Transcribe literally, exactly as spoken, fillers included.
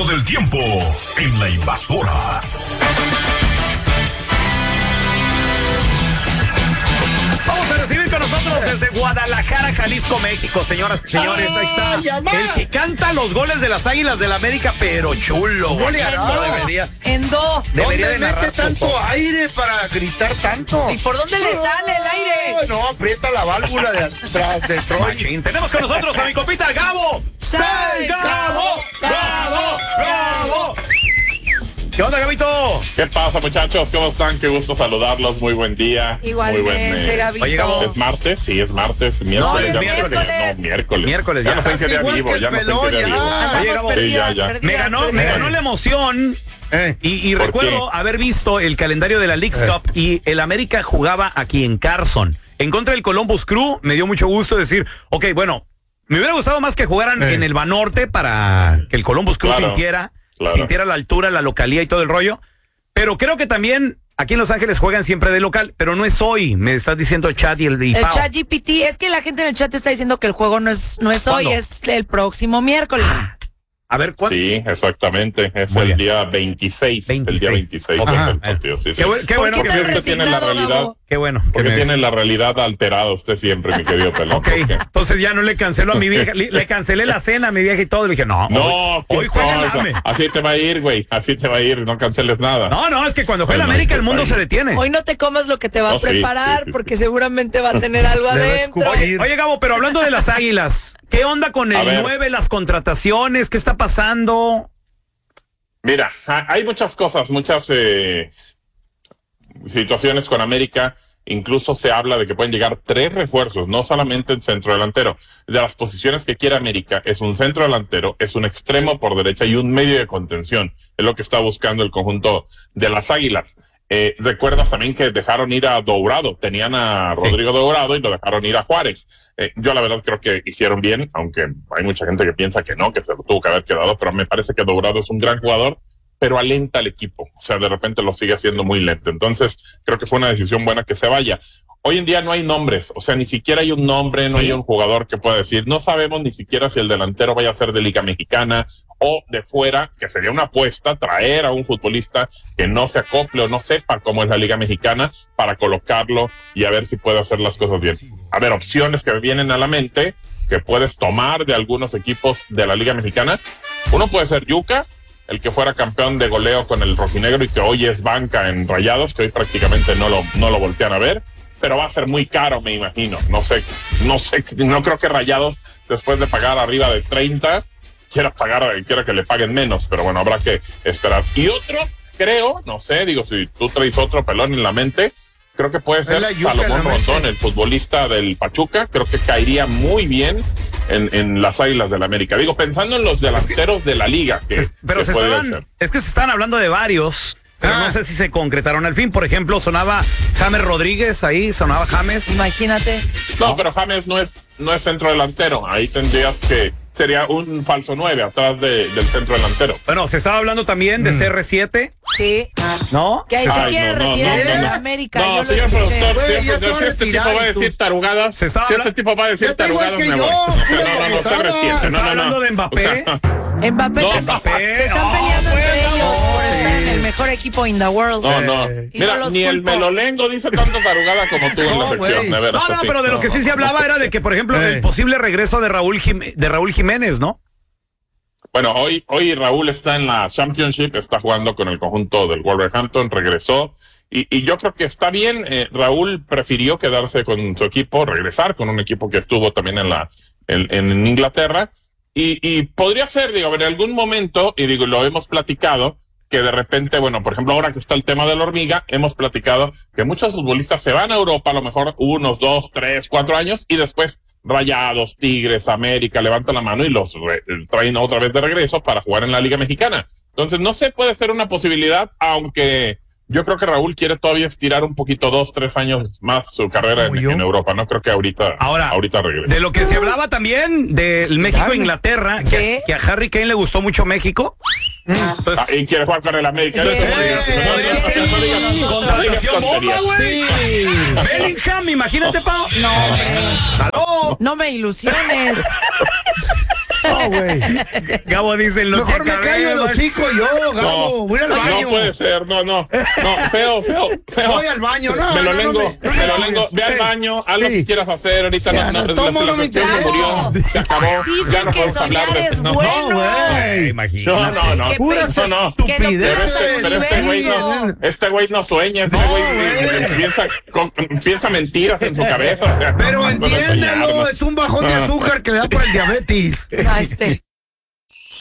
pronóstico del tiempo en La Invasora. Vamos a recibir con nosotros desde Guadalajara, Jalisco, México, señoras y señores. Ahí está el que canta los goles de las Águilas del América, pero chulo. No le hará. Debería. En do. Debería de ¿Dónde mete narrar tanto fútbol. aire para gritar tanto? ¿Y por dónde le sale el aire? No, aprieta la válvula de atrás de Troy. Machín. Tenemos con nosotros a mi compita Gabo. ¡Seis, Gabo! ¡Gabo! ¡Gabo! ¿Qué onda, Gabito? ¿Qué pasa, muchachos? ¿Cómo están? Qué gusto saludarlos. Muy buen día. Igualmente, Muy buen, eh, Gabito. Oye, Gabo. ¿Es martes? Sí, es martes. Miércoles. es ya miércoles. No, sé, no, miércoles. Miércoles, Ya ya. no sé en qué día Igual vivo. que el Ya no sé en qué pelón, día ya. vivo. Andamos Oye, Gabo. perdidas, Sí, ya, ya. perdidas, Me ganó, me perdidas. ganó la emoción. Eh. Y, y ¿Por recuerdo qué? haber visto el calendario de la Leagues Eh. Cup y el América jugaba aquí en Carson. En contra del Columbus Crew, me dio mucho gusto decir, ok, bueno, me hubiera gustado más que jugaran Eh. en el Banorte para que el Columbus Crew Claro, sintiera, claro. sintiera la altura, la localía y todo el rollo. Pero creo que también aquí en Los Ángeles juegan siempre de local, pero no es hoy, me estás diciendo Chad y el y El Pau. chat G P T, es que la gente en el chat está diciendo que el juego no es, no es hoy, ¿Cuándo? es el próximo miércoles. A ver, ¿cuándo? Sí, exactamente. Es Muy el bien. día veintiséis. El día veintiséis. veintiséis Ajá. es el partido. Sí, sí. Qué, bu- qué bueno ¿Por que qué me tan usted tiene la resignado, realidad. Gabo? Qué bueno. que Porque me- tiene la realidad alterada usted siempre, mi querido pelón. Ok, ¿Por qué? entonces ya no le canceló a mi vieja, le, le cancelé la cena a mi vieja y todo. Le dije, no, No, hoy, hoy ¿qué juega el cosa? AME. Así te va a ir, güey. Así te va a ir. No canceles nada. No, no, es que cuando juega el Bueno, América el pues mundo ahí. se detiene. Hoy no te comas lo que te va Oh, a sí, preparar sí, sí, porque sí. seguramente va a tener algo Le va a adentro. escupir. Oye, Gabo, pero hablando de las Águilas, ¿qué onda con A el ver. nueve, las contrataciones? ¿Qué está pasando? Mira, ha- hay muchas cosas, muchas eh, situaciones con América. Incluso se habla de que pueden llegar tres refuerzos, no solamente el centro delantero. De las posiciones que quiere América, es un centro delantero, es un extremo por derecha y un medio de contención. Es lo que está buscando el conjunto de las Águilas. Eh, recuerdas también que dejaron ir a Dourado, tenían a Sí. Rodrigo Dourado y lo dejaron ir a Juárez. Eh, yo la verdad creo que hicieron bien, aunque hay mucha gente que piensa que no, que se lo tuvo que haber quedado, pero me parece que Dourado es un gran jugador, pero alenta al equipo, o sea, de repente lo sigue haciendo muy lento. Entonces, creo que fue una decisión buena que se vaya. Hoy en día no hay nombres, o sea, ni siquiera hay un nombre, no hay un jugador que pueda decir, no sabemos ni siquiera si el delantero vaya a ser de Liga Mexicana o de fuera, que sería una apuesta, traer a un futbolista que no se acople o no sepa cómo es la Liga Mexicana para colocarlo y a ver si puede hacer las cosas bien. A ver, opciones que me vienen a la mente, que puedes tomar de algunos equipos de la Liga Mexicana. Uno puede ser Yuca, el que fuera campeón de goleo con el rojinegro y que hoy es banca en Rayados, que hoy prácticamente no lo, no lo voltean a ver, pero va a ser muy caro, me imagino. No sé, no sé, no creo que Rayados, después de pagar arriba de treinta, quiera pagar, quiera que le paguen menos, pero bueno, habrá que esperar. Y otro, creo, no sé, digo, si tú traes otro pelón en la mente, creo que puede ser la yuca en Salomón la mente. Rondón, el futbolista del Pachuca. Creo que caería muy bien en, en las Águilas del la América. Digo, pensando en los delanteros de la liga, que, Se- pero que se puede estaban, ser. es que se están hablando de varios, pero Ah. no sé si se concretaron al fin. Por ejemplo, sonaba James Rodríguez ahí, sonaba James. Imagínate. No, pero James no es, no es centro delantero. Ahí tendrías que, sería un falso nueve atrás de, del centro delantero. Bueno, se estaba hablando también de C R siete, Sí. ¿no? Que ahí se Ay, quiere no, no, retirar no, de no, la no. América. No, yo lo señor escuché. productor, Güey, señor ya se productor, va si a este tipo retirar va a y tú- decir tarugadas, Se estaba si este habla- tipo va a decir Ya está igual tarugadas, que me yo, voy. fui No, no, no, abusada. se reciente. Se No, está no, hablando no. de Mbappé. O sea, Mbappé, No, se Mbappé. están Oh, peleando entre bueno, ellos por sí. estar en el mejor equipo in the world. no, no. Eh, y no Mira, los ni el culpo. Melolengo dice tanto tarugada como tú en la No, sección, güey. de veras. No, no, así. pero de lo No, que sí no, se no. hablaba era de que, por ejemplo, Eh. el posible regreso de Raúl Jim- de Raúl Jiménez, ¿no? Bueno, hoy, hoy Raúl está en la Championship, está jugando con el conjunto del Wolverhampton, regresó. Y, y yo creo que está bien. eh, Raúl prefirió quedarse con su equipo, regresar con un equipo que estuvo también en la en, en Inglaterra. Y, y podría ser, digo, en algún momento, y digo, lo hemos platicado, que de repente, bueno, por ejemplo, ahora que está el tema de la hormiga, hemos platicado que muchos futbolistas se van a Europa, a lo mejor unos dos, tres, cuatro años, y después Rayados, Tigres, América, levantan la mano y los re- traen otra vez de regreso para jugar en la Liga Mexicana. Entonces, no sé, puede ser una posibilidad, aunque yo creo que Raúl quiere todavía estirar un poquito, dos, tres años más su carrera en, ¿Como yo? en Europa. No creo que ahorita, Ahora, ahorita regrese. De lo que se hablaba también del México-Inglaterra, Sí. que, que a Harry Kane le gustó mucho México. Pues, Ah, y quiere jugar con el América. Sí. Eso podría ser. No, podría no, ser. no, no digas- no digas Contratación bomba, tonterías. güey. Bellingham, imagínate, Pau. No, hombre. ¡Aló! No me ilusiones. No, No, güey. Gabo dice lo Mejor que me callo el hocico yo, Gabo. No, Voy al baño. no puede ser, no, no. No, feo, feo, feo. Voy al baño, no. Me lo no, lengo, no me, no me lo me- lengo. Ve al Sí. baño, haz lo Sí. que quieras hacer. Ahorita Ya, no, no, tomo, la, no me la sección se interesa. murió, se acabó. Dicen Ya no que podemos hablar soñar de es no, bueno. No, güey. Imagínate. No, no, no. Que Pura pensé- no, no. que lo estupidez. Pero piensas este, al pero este güey no, universo. este güey no sueña, este güey eh, piensa, con- piensa mentiras en su cabeza. O sea, Pero no puede soñar, entiéndelo, ¿no? es un bajón de azúcar que le da para el diabetes. Ah, este.